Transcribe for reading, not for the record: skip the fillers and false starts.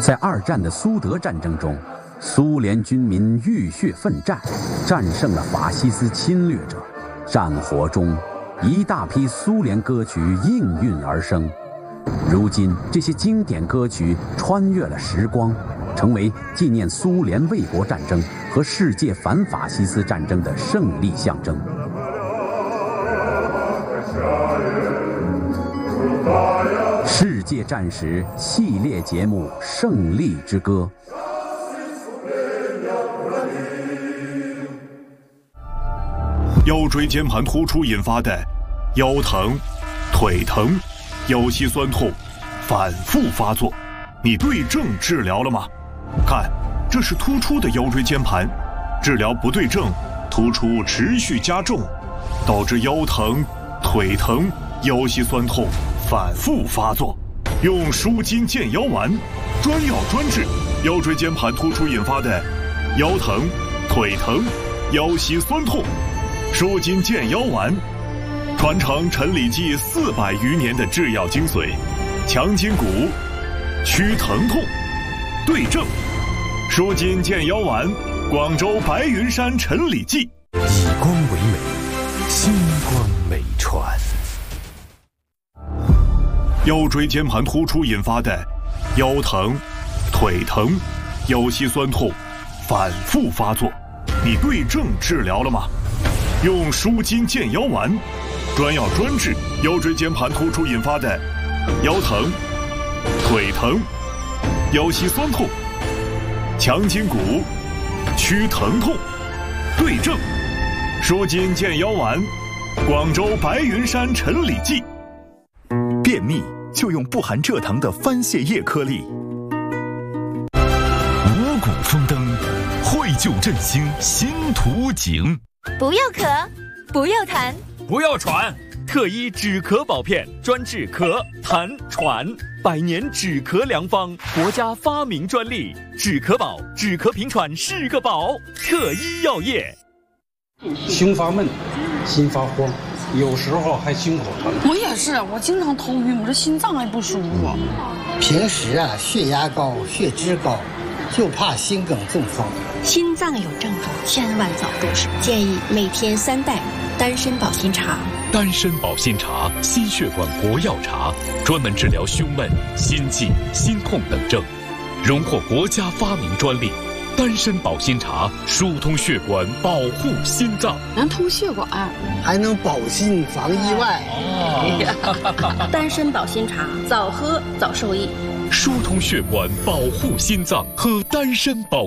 在二战的苏德战争中，苏联军民浴血奋战，战胜了法西斯侵略者。战火中，一大批苏联歌曲应运而生。如今，这些经典歌曲穿越了时光，成为纪念苏联卫国战争和世界反法西斯战争的胜利象征。世界战史系列节目《胜利之歌》。 腰椎间盘突出引发的腰疼、腿疼、腰膝酸痛反复发作，你对症治疗了吗？看，这是突出的腰椎间盘，治疗不对症，突出持续加重，导致腰疼、腿疼、腰膝酸痛反复发作。用舒筋健腰丸，专药专治腰椎间盘突出引发的腰疼、腿疼、腰膝酸痛。舒筋健腰丸，传承陈李济400余年的制药精髓，强筋骨，祛疼痛，对症。舒筋健腰丸，广州白云山陈李济。 以光为美，星光美传。 腰椎间盘突出引发的腰疼、腿疼、腰膝酸痛反复发作，你对症治疗了吗？用舒筋健腰丸，专药专治腰椎间盘突出引发的腰疼、腿疼、腰膝酸痛，强筋骨，祛疼痛，对症。舒筋健腰丸，广州白云山陈李济。 便秘就用不含蔗糖的番泻叶颗粒。 五谷丰登，惠救振兴新图景。 不要咳，不要痰， 不要喘，特医止咳宝片，专治咳、痰、喘，100年止咳良方，国家发明专利。止咳宝，止咳平喘是个宝，特医药业。 胸发闷，心发慌，有时候还心口疼。 我也是，我经常头晕，我这心脏还不舒服。 平时血压高，血脂高，就怕心梗中风。 心脏有症状，千万早重视。建议每天3袋丹参保心茶。 丹参保心茶，心血管国药茶，专门治疗胸闷、心悸、心痛等症，荣获国家发明专利。丹参保心茶疏通血管，保护心脏， 能通血管， 还能保心防意外。 丹参保心茶，早喝早受益。 疏通血管，保护心脏，喝丹参保